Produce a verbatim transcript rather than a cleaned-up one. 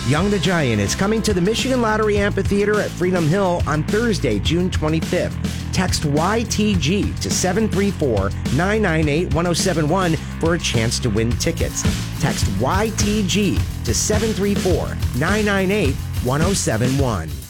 Young the Giant is coming to the Michigan Lottery Amphitheater at Freedom Hill on Thursday, June twenty-fifth. Text Y T G to seven three four, nine nine eight, one zero seven one for a chance to win tickets. Text Y T G to seven three four, nine nine eight, one zero seven one.